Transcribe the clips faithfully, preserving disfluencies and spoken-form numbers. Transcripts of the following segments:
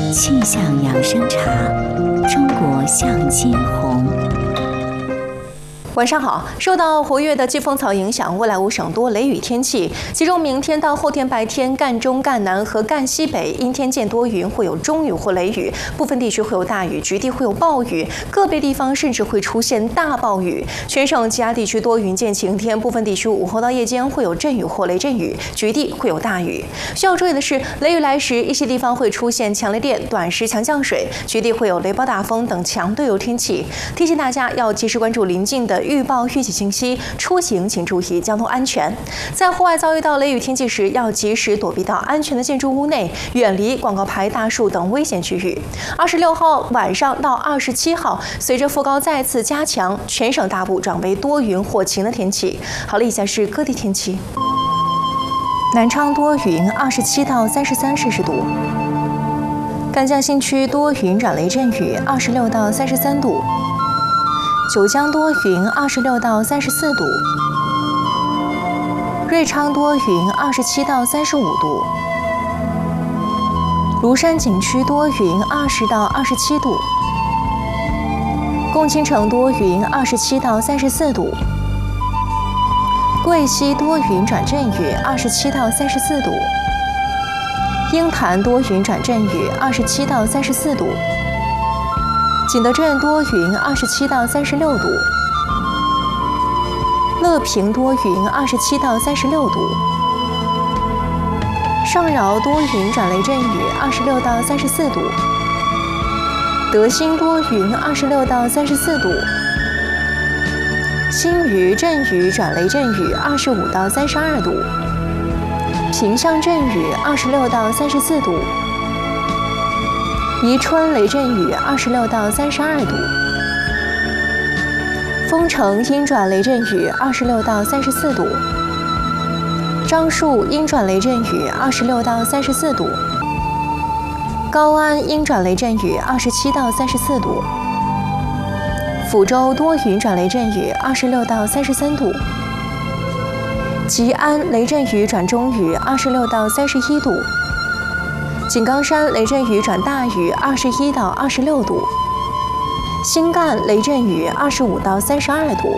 气象养生茶，中国象金红。 晚上好，受到活跃的季风槽影响，未来无省多雷雨天气，其中明天到后天白天赣中、赣南和赣西北阴天见多云，会有中雨或雷雨，部分地区会有大雨，局地会有暴雨，个别地方甚至会出现大暴雨。全省其他地区多云见晴天，部分地区午后到夜间会有阵雨或雷阵雨，局地会有大雨。需要注意的是，雷雨来时，一些地方会出现强雷电、短时强降水，局地会有雷暴大风等强对流天气。提醒大家要及时关注临近的预报预警信息，出行请注意交通安全。在户外遭遇到雷雨天气时，要及时躲避到安全的建筑物内，远离广告牌、大树等危险区域。二十六号晚上到二十七号，随着副高再次加强，全省大部转为多云或晴的天气。好了，以下是各地天气。南昌多云，二十七到三十三摄氏度。赣江新区多云转雷阵雨，二十六到三十三度。九江多云，二十六到三十四度；瑞昌多云，二十七到三十五度；庐山景区多云，二十到二十七度；共青城多云，二十七到三十四度；贵溪多云转阵雨，二十七到三十四度；鹰潭多云转阵雨，二十七到三十四度。景德镇多云，二十七到三十六度；乐平多云，二十七到三十六度；上饶多云转雷阵雨，二十六到三十四度；德兴多云，二十六到三十四度；新余阵雨转雷阵雨，二十五到三十二度；萍乡阵雨，二十六到三十四度；宜春雷阵雨，二十六到三十二度；丰城阴转雷阵雨，二十六到三十四度；樟树阴转雷阵雨，二十六到三十四度；高安阴转雷阵雨，二十七到三十四度；抚州多云转雷阵雨，二十六到三十三度；吉安雷阵雨转中雨，二十六到三十一度；井冈山雷阵雨转大雨，二十一到二十六度；新赣雷阵雨，二十五到三十二度；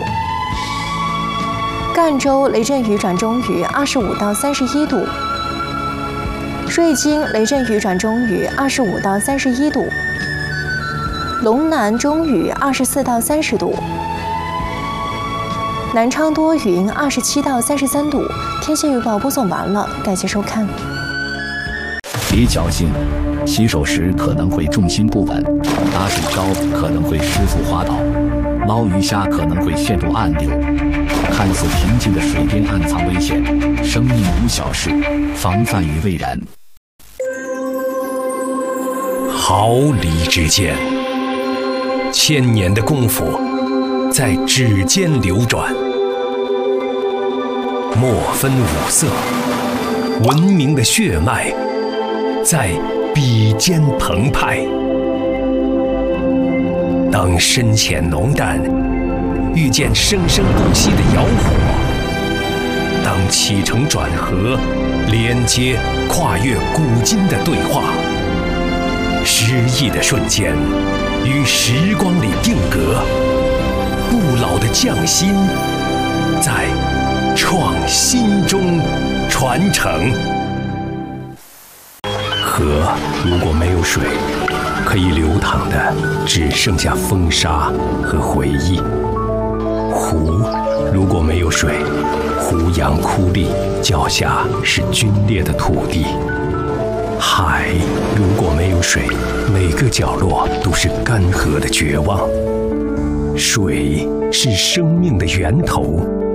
赣州雷阵雨转中雨，二十五到三十一度；瑞金雷阵雨转中雨，二十五到三十一度；龙南中雨，二十四到三十度；南昌多云，二十七到三十三度。天气预报播送完了，感谢收看。 别侥幸，洗手时可能会重心不稳，打水漂可能会失足滑倒，捞鱼虾可能会陷入暗流。看似平静的水边暗藏危险，生命无小事，防范于未然。 毫厘之间，千年的功夫在指尖流转，莫分五色，文明的血脉在笔尖澎湃。当深浅浓淡遇见生生不息的窑火，当起承转合连接跨越古今的对话，诗意的瞬间于时光里定格，不老的匠心在创新中传承。河如果没有水，可以流淌的只剩下风沙和回忆。湖如果没有水，胡杨枯立，脚下是皲裂的土地。海如果没有水，每个角落都是干涸的绝望。水是生命的源头，